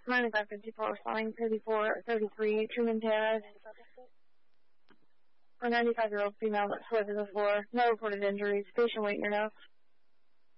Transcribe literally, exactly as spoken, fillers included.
ninety-five fifty-four responding, thirty-four thirty-three, Truman Terrace. A ninety-five-year-old female that slid to the floor. No reported injuries. Patient waiting your know.